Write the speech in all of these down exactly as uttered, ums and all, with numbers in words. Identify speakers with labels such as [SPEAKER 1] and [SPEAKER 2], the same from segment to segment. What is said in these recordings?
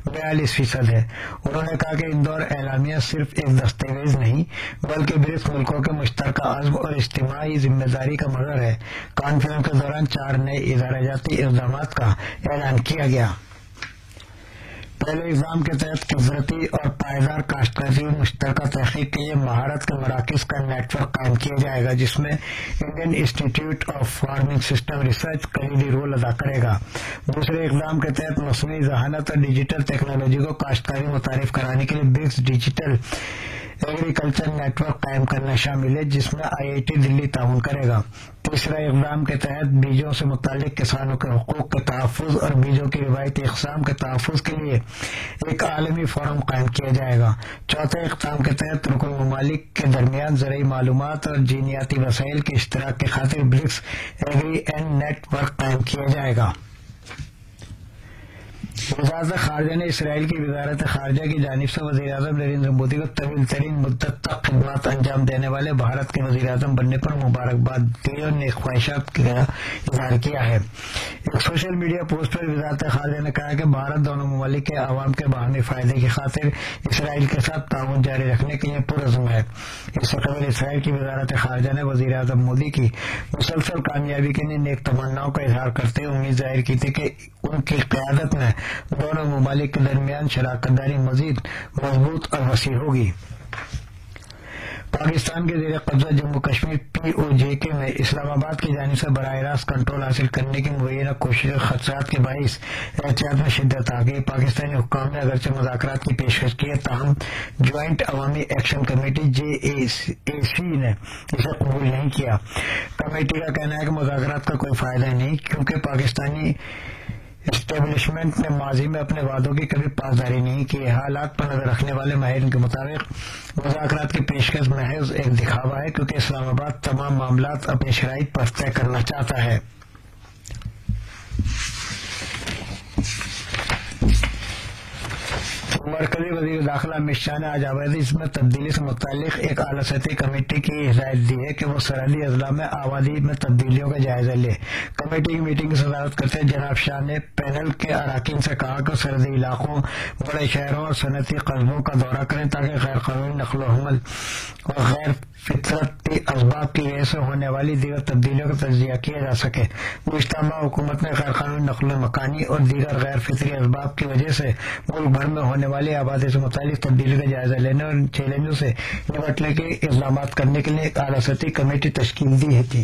[SPEAKER 1] بیالیس فیصد ہے۔ انہوں نے کہا کہ اندور اعلامیہ صرف ایک دستاویز نہیں بلکہ برکس ملکوں کے مشترکہ عزم اور اجتماعی ذمہ داری کا مظہر ہے۔ کانفرنس کے دوران چار نئے ادارہ جاتی اقدامات کا اعلان کیا گیا۔ پہلے اقدام کے تحت قدرتی اور پائیدار کاشتکاری مشترکہ تحقیق کے لیے مہارت کے مراکز کا نیٹ ورک قائم کیا جائے گا، جس میں Indian institute of farming system research کلیدی رول ادا کرے گا۔ دوسرے اقدام کے تحت مصنوعی ذہانت اور ڈیجیٹل ٹیکنالوجی کو کاشتکاری متعارف کرانے کے لیے BRICS digital agriculture net work قائم کرنا شامل ہے، جس میں آئی آئی ٹی دلی تعاون کرے گا۔ تیسرا اقدام کے تحت بیجوں سے متعلق کسانوں کے حقوق کے تحفظ اور بیجوں کی روایتی اقسام کے تحفظ کے لیے ایک عالمی فورم قائم کیا جائے گا۔ چوتھے اقدام کے تحت رکن ممالک کے درمیان زرعی معلومات اور جینیاتی وسائل کے اشتراک کی خاطر BRICS agree and net work قائم کیا جائے گا۔ وزارت خارجہ نے اسرائیل کی وزارت خارجہ کی جانب سے وزیر اعظم نریندر مودی کو طویل ترین مدت تک خدمات انجام دینے والے بھارت کے وزیر اعظم بننے پر مبارکباد دی اور نیک خواہشات کا اظہار کیا ہے۔ ایک سوشل میڈیا پوسٹ پر وزارت خارجہ نے کہا کہ بھارت دونوں ممالک کے عوام کے باہمی فائدے کی خاطر اسرائیل کے ساتھ تعاون جاری رکھنے کے لیے پرعزم ہے۔ اس سے قبل اسرائیل کی وزارت خارجہ نے وزیر اعظم مودی کی مسلسل کامیابی کے لیے نیک تمناؤں کا اظہار کرتے ہوئے امید ظاہر کی تھی کہ ان کی قیادت میں دونوں ممالک کے درمیان شراکت داری مزید مضبوط اور وسیع ہوگی۔ پاکستان کے زیر قبضہ جموں کشمیر پی او جے کے میں اسلام آباد کی جانب سے براہ راست کنٹرول حاصل کرنے کی مبینہ کوشش اور خدشات کے باعث احتیاط میں شدت آ گئی۔ پاکستانی حکام نے اگرچہ مذاکرات کی پیشکش کی ہے، تاہم جوائنٹ عوامی ایکشن کمیٹی جے اے سی نے اسے قبول نہیں کیا۔ کمیٹی کا کہنا ہے کہ مذاکرات کا کوئی فائدہ نہیں، کیونکہ پاکستانی اسٹیبلشمنٹ نے ماضی میں اپنے وعدوں کی کبھی پاسداری نہیں کی۔ حالات پر نظر رکھنے والے ماہرین کے مطابق مذاکرات کی پیشکش محض ایک دکھاوا ہے، کیونکہ اسلام آباد تمام معاملات اپنی شرائط پر طے کرنا چاہتا ہے۔ مرکزی وزیر داخلہ امت شاہ نے آج آبادی میں تبدیلی سے متعلق ایک اعلیٰ سطحی کمیٹی کی ہدایت دی ہے کہ وہ سرحدی اضلاع میں آبادی میں تبدیلیوں کا جائزہ لے۔ کمیٹی کی میٹنگ کی صدارت کرتے جناب شاہ نے پینل کے اراکین سے کہا کہ سرحدی علاقوں، بڑے شہروں اور صنعتی قصبوں کا دورہ کریں تاکہ غیر قانونی نقل و حمل اور غیر فطرتی اسباب کی وجہ سے ہونے والی دیگر تبدیلیوں کا تجزیہ کیا جا سکے۔ مشتبہ حکومت نے غیر قانونی نقل و مکانی اور دیگر غیر فطری اسباب کی وجہ سے ملک بھر میں ہونے والی آبادی سے متعلق تبدیلی کا جائزہ لینے اور ان چیلنجوں سے نمٹنے کے اقدامات کرنے کے لیے ایک اعلیٰ سطحی کمیٹی تشکیل دی تھی۔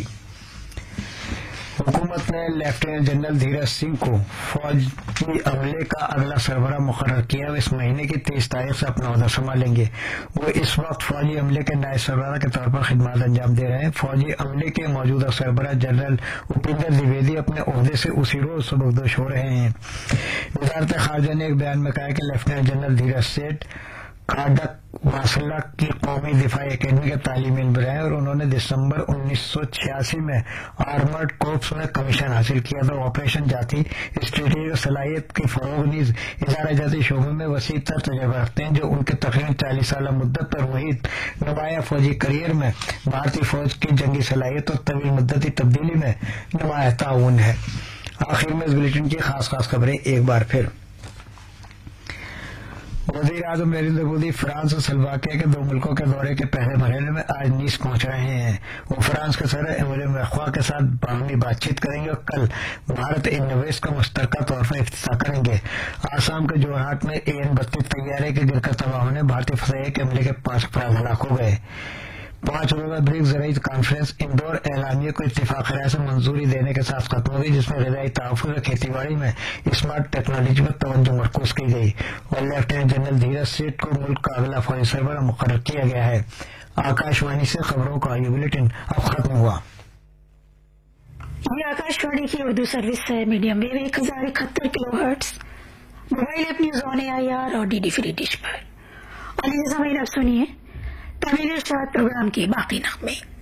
[SPEAKER 1] حکومت نے لیفٹیننٹ جنرل دھیرج سنگھ کو فوجی عملے کا اگلا سربراہ مقرر کیا۔ وہ اس مہینے کی تیئیس تاریخ سے اپنا عہدہ سنبھالیں گے۔ وہ اس وقت فوجی عملے کے نائب سربراہ کے طور پر خدمات انجام دے رہے ہیں۔ فوجی عملے کے موجودہ سربراہ جنرل اپیندر دیویدی اپنے عہدے سے اسی روز سبکدوش ہو رہے ہیں۔ وزارت خارجہ نے ایک بیان میں کہا کہ لیفٹیننٹ جنرل دھیرج سیٹھ کھاڈک واسلہ کی قومی دفاعی اکیڈمی کے تعلیمی علم رہے اور انہوں نے دسمبر انیس سو چھیاسی میں آرمرڈ کورپس میں کمیشن حاصل کیا تھا۔ آپریشن جاتی اسٹریٹجی اور صلاحیت کے فروغ نیز ادارہ جاتی شعبے میں وسیع تر تجربہ رکھتے ہیں، جو ان کے تقریباً چالیس سالہ مدت پر محیط نمایاں فوجی کریئر میں بھارتی فوج کی جنگی صلاحیت اور طویل مدتی تبدیلی میں نمایاں تعاون ہے۔ آخر میں اس بلیٹن کی خاص خاص خبریں ایک بار پھر۔ وزیر اعظم نریندر مودی فرانس اور سلوواکیہ کے دو ملکوں کے دورے کے پہلے مرحلے میں آج نیس پہنچ رہے ہیں۔ وہ فرانس کے صدر ایمانوئل میکروں کے ساتھ باہمی بات چیت کریں گے اور کل بھارت انویسٹ کا مشترکہ طور پر افتتاح کریں گے۔ آسام کے جورہاٹ میں اے این بتیس طیارے کے گر کر تباہ ہونے بھارتی فضائیہ کے عملے کے پانچ افراد ہلاک ہو گئے۔ پانچ روزہ برکس زرعی کانفرنس اندور اعلامیہ کو اتفاق رائے سے منظوری دینے کے ساتھ ختم ہوئی، جس میں غذائی تحفظ اور کھیتی باڑی میں اسمارٹ ٹیکنالوجی پر توجہ مرکوز کی گئی اور لیفٹیننٹ جنرل دھیرج سیٹھ کو ملک کا اگلا فوجی سربراہ مقرر کیا گیا ہے۔ آکاش وانی سے خبروں کا یہ بلیٹن اب ختم ہوا۔
[SPEAKER 2] یہ آکاش وانی کی اردو سروس ہے، میڈیم ویو ایک ہزار اکہتر کلو hertz, mobile app news on a I R اور ڈی ڈی فری ڈش پر۔ اور اب سنیے طویل ارشاد پروگرام کی باقی نغمے۔